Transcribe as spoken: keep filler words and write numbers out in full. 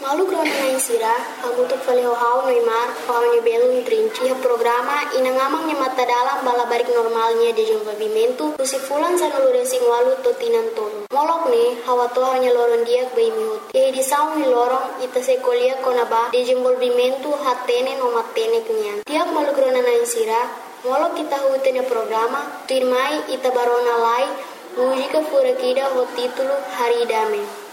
Malu krona na insira, agutuk faleho hau noimar, hau belu trinci, ha programa inangamang nya mata dalam bala barik normalnya de desenvolvimento, tusi fulan sa naluresi walu to tinantolo. Molok ne, hawa to hanya loron dia bai mihut. E di saung ni lorong ita se kolia konaba de desenvolvimento hatene no matene kenyan. Tiap malu krona na insira, molok kita hutene programa, firmai ita barona lai, música fura kida ho título Haridame.